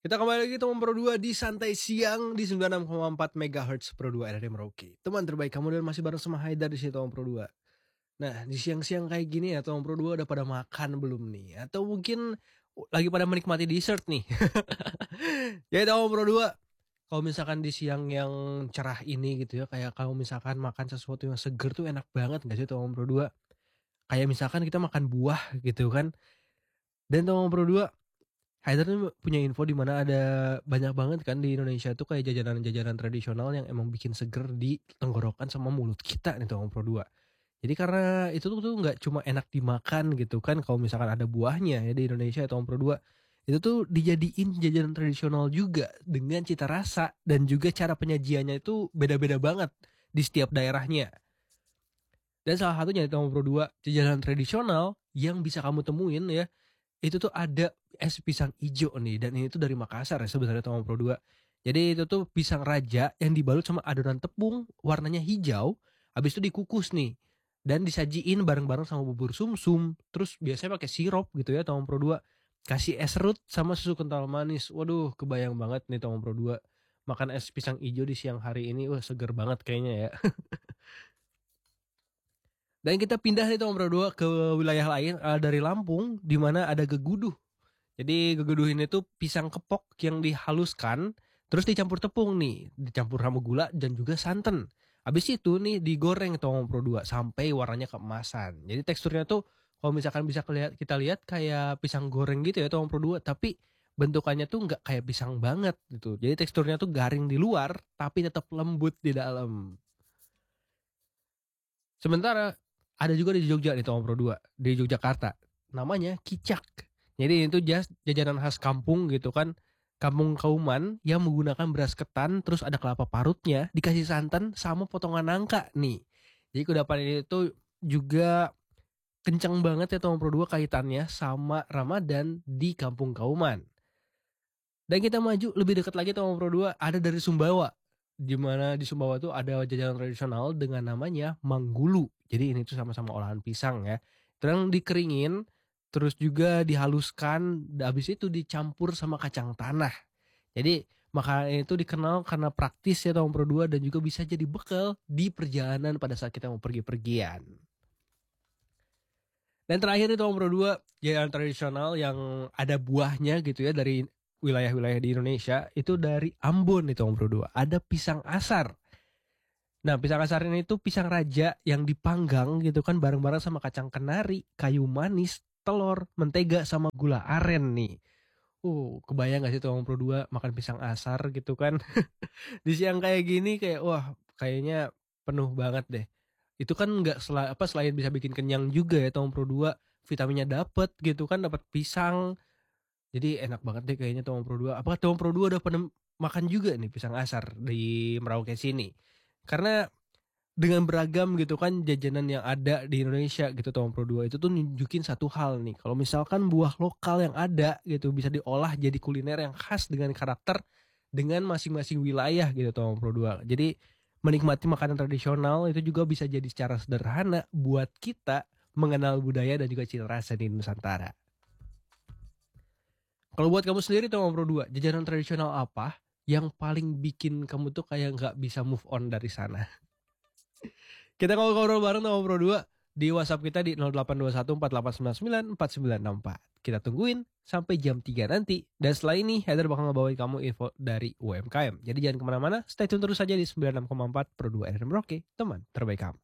Kita kembali lagi teman Pro 2 di Santai Siang di 96,4 MHz Pro 2 RRD Merauke. Teman terbaik kamu dan masih bareng sama Haidar di sini teman Pro 2. Nah, di siang-siang kayak gini ya teman Pro 2 udah pada makan belum nih? Atau mungkin lagi pada menikmati dessert nih. Ya teman Pro 2, kalau misalkan di siang yang cerah ini gitu ya, kayak kalau misalkan makan sesuatu yang seger tuh enak banget gak sih teman Pro 2? Kayak misalkan kita makan buah gitu kan. Dan teman Pro 2, Haidar tuh punya info di mana ada banyak banget kan di Indonesia tuh kayak jajanan-jajanan tradisional yang emang bikin seger di tenggorokan sama mulut kita nih Tong Pro 2. Jadi karena itu tuh nggak cuma enak dimakan gitu kan, kalau misalkan ada buahnya ya di Indonesia ya Tong Pro 2. Itu tuh dijadiin jajanan tradisional juga dengan cita rasa dan juga cara penyajiannya itu beda-beda banget di setiap daerahnya. Dan salah satunya di Tong Pro 2 jajanan tradisional yang bisa kamu temuin ya, itu tuh ada es pisang ijo nih, dan ini tuh dari Makassar ya sebenarnya teman Pro 2. Jadi itu tuh pisang raja yang dibalut sama adonan tepung warnanya hijau, habis itu dikukus nih dan disajiin bareng-bareng sama bubur sumsum, terus biasanya pakai sirup gitu ya teman Pro 2. Kasih es serut sama susu kental manis. Waduh, kebayang banget nih teman Pro 2. Makan es pisang ijo di siang hari ini, wah seger banget kayaknya ya. Dan kita pindah nih teman Pro 2 ke wilayah lain, dari Lampung di mana ada geguduh. Jadi geguduh ini tuh pisang kepok yang dihaluskan, terus dicampur tepung nih, dicampur sama gula dan juga santan. Habis itu nih digoreng Tong Pro 2 sampai warnanya keemasan. Jadi teksturnya tuh kalau misalkan bisa kita lihat kayak pisang goreng gitu ya Tong Pro 2, tapi bentukannya tuh nggak kayak pisang banget gitu. Jadi teksturnya tuh garing di luar tapi tetap lembut di dalam. Sementara ada juga di Jogja nih Tong Pro 2, di Yogyakarta. Namanya kicak. Jadi itu jajanan khas kampung gitu kan. Kampung Kauman yang menggunakan beras ketan, terus ada kelapa parutnya, dikasih santan sama potongan nangka nih. Jadi kudapan ini tuh juga kencang banget ya Tong Pro 2 kaitannya sama Ramadan di Kampung Kauman. Dan kita maju lebih dekat lagi Tong Pro 2, ada dari Sumbawa. Di mana di Sumbawa tuh ada jajanan tradisional dengan namanya manggulu. Jadi ini tuh sama-sama olahan pisang ya. Terus dikeringin, terus juga dihaluskan, habis itu dicampur sama kacang tanah. Jadi makanan itu dikenal karena praktis ya Tong Pro 2 dan juga bisa jadi bekal di perjalanan pada saat kita mau pergi-pergian. Dan terakhir itu Tong Pro 2, jajanan tradisional yang ada buahnya gitu ya dari wilayah-wilayah di Indonesia, itu dari Ambon itu Om Bro 2. Ada pisang asar. Nah, pisang asar ini tuh pisang raja yang dipanggang gitu kan bareng-bareng sama kacang kenari, kayu manis, telur, mentega sama gula aren nih. Kebayang gak sih tuh Om Bro 2 makan pisang asar gitu kan? Di siang kayak gini kayak wah, kayaknya penuh banget deh. Itu kan nggak selain bisa bikin kenyang juga ya Om Bro 2, vitaminnya dapet gitu kan, dapat pisang. Jadi enak banget deh kayaknya Tomang Pro 2. Apakah Tomang Pro 2 udah pernah makan juga nih pisang asar di Merauke sini? Karena dengan beragam gitu kan jajanan yang ada di Indonesia gitu Tomang Pro 2 itu tuh nunjukin satu hal nih. Kalau misalkan buah lokal yang ada gitu bisa diolah jadi kuliner yang khas dengan karakter dengan masing-masing wilayah gitu Tomang Pro 2. Jadi menikmati makanan tradisional itu juga bisa jadi secara sederhana buat kita mengenal budaya dan juga cita rasa di Nusantara. Kalau buat kamu sendiri tuh Bro 2, jajanan tradisional apa yang paling bikin kamu tuh kayak nggak bisa move on dari sana? Kita ngobrol bareng sama Bro 2 di WhatsApp kita di 082148994964. Kita tungguin sampai jam 3 nanti. Dan setelah ini Heather bakal ngebawain kamu info dari UMKM. Jadi jangan kemana-mana, stay tune terus saja di 96,4 Pro 2 RRD Merauke, teman terbaik kamu.